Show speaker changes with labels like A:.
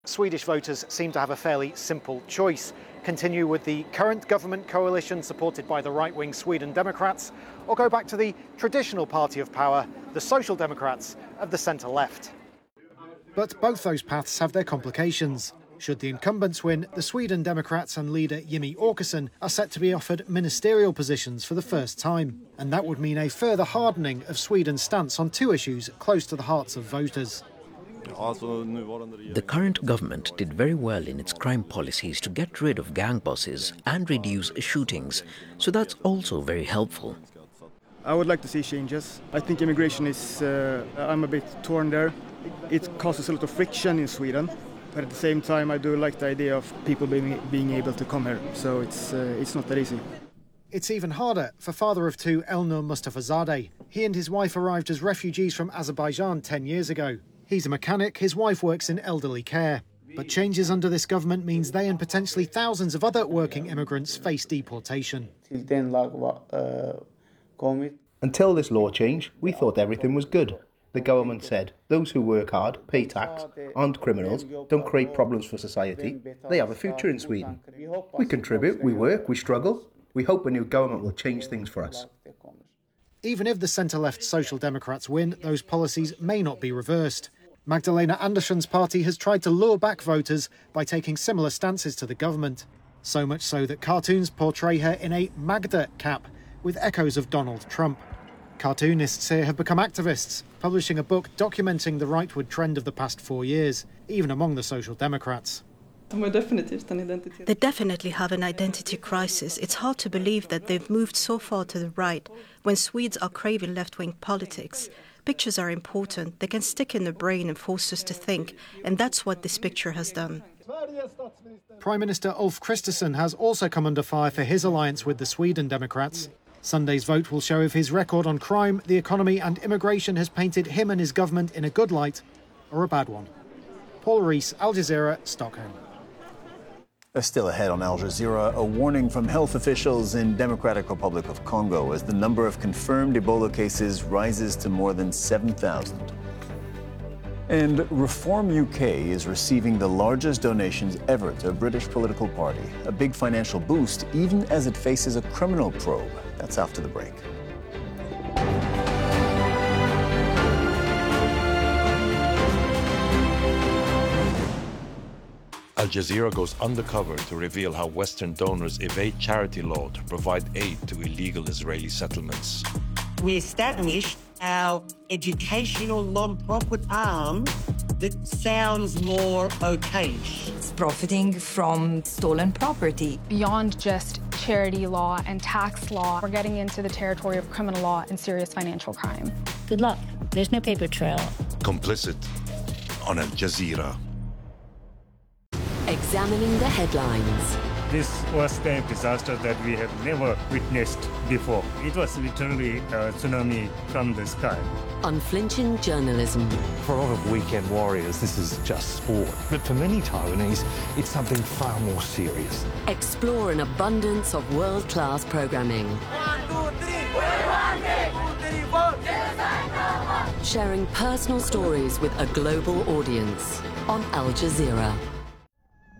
A: Swedish voters seem to have a fairly simple choice. Continue with the current government coalition supported by the right-wing Sweden Democrats, or go back to the traditional party of power, the Social Democrats of the centre-left. But both those paths have their complications. Should the incumbents win, the Sweden Democrats and leader Jimmie Åkesson are set to be offered ministerial positions for the first time. And that would mean a further hardening of Sweden's stance on two issues close to the hearts of voters.
B: The current government did very well in its crime policies to get rid of gang bosses and reduce shootings, so that's also very helpful.
C: I would like to see changes. I think immigration is, I'm a bit torn there. It causes a lot of friction in Sweden, but at the same time I do like the idea of people being able to come here, so it's not that easy.
A: It's even harder for father of two Elnur Mustafazadeh. He and his wife arrived as refugees from Azerbaijan 10 years ago. He's a mechanic, his wife works in elderly care. But changes under this government means they and potentially thousands of other working immigrants face deportation.
D: Until this law change, we thought everything was good. The government said those who work hard, pay tax, aren't criminals, don't create problems for society, they have a future in Sweden. We contribute, we work, we struggle. We hope a new government will change things for us.
A: Even if the centre-left Social Democrats win, those policies may not be reversed. Magdalena Andersson's party has tried to lure back voters by taking similar stances to the government. So much so that cartoons portray her in a Magda cap, with echoes of Donald Trump. Cartoonists here have become activists, publishing a book documenting the rightward trend of the past 4 years, even among the Social Democrats.
E: They definitely have an identity crisis. It's hard to believe that they've moved so far to the right when Swedes are craving left-wing politics. Pictures are important. They can stick in the brain and force us to think, and that's what this picture has done.
A: Prime Minister Ulf Kristersson has also come under fire for his alliance with the Sweden Democrats. Sunday's vote will show if his record on crime, the economy and immigration has painted him and his government in a good light or a bad one. Paul Rees, Al Jazeera, Stockholm.
F: Still ahead on Al Jazeera, a warning from health officials in Democratic Republic of Congo as the number of confirmed Ebola cases rises to more than 7,000. And Reform UK is receiving the largest donations ever to a British political party, a big financial boost even as it faces a criminal probe. That's after the break.
G: Al Jazeera goes undercover to reveal how Western donors evade charity law to provide aid to illegal Israeli settlements.
H: We established our educational non-profit arm that sounds more okayish.
I: It's profiting from stolen property.
J: Beyond just charity law and tax law, we're getting into the territory of criminal law and serious financial crime.
K: Good luck. There's no paper trail.
G: Complicit on Al Jazeera.
L: Examining the headlines.
M: This was a disaster that we have never witnessed before. It was literally a tsunami from the sky.
L: Unflinching journalism.
N: For a lot of weekend warriors, this is just sport. But for many Taiwanese, it's something far more serious.
L: Explore an abundance of world-class programming.
O: 1, 2, 3. We want it. 2, 3, 4.
L: Sharing personal stories with a global audience on Al Jazeera.